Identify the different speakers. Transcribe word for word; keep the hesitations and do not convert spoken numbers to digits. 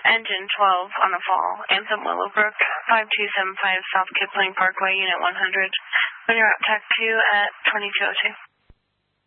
Speaker 1: Engine twelve on the fall. Anthem Willowbrook, five two seven five South Kipling Parkway, Unit one hundred. When you're at T A C two at twenty-two oh two.